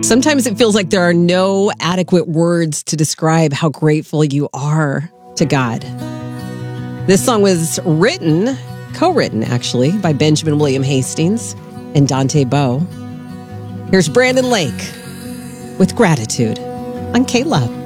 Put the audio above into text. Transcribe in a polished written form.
Sometimes it feels like there are no adequate words to describe how grateful you are to God. This song was co-written actually, by Benjamin William Hastings and Dante Bowe. Here's Brandon Lake with Gratitude on K-Love.